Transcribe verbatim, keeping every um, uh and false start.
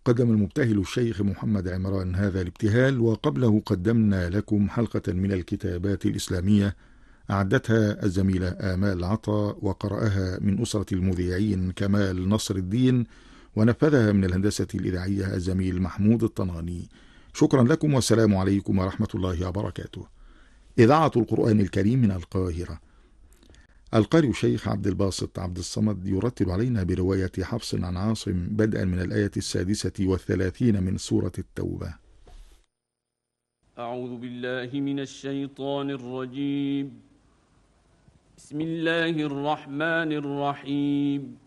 قدم المبتهل الشيخ محمد عمران هذا الابتهال، وقبله قدمنا لكم حلقة من الكتابات الإسلامية أعدتها الزميلة آمال عطا، وقرأها من أسرة المذيعين كمال نصر الدين، ونفذها من الهندسة الإذاعية الزميل محمود الطناني. شكرا لكم، والسلام عليكم ورحمة الله وبركاته. إذاعة القرآن الكريم من القاهرة. القارئ الشيخ عبد الباسط عبد الصمد يرتل علينا برواية حفص عن عاصم بدءا من الآية السادسة والثلاثين من سورة التوبة. أعوذ بالله من الشيطان الرجيم. بسم الله الرحمن الرحيم.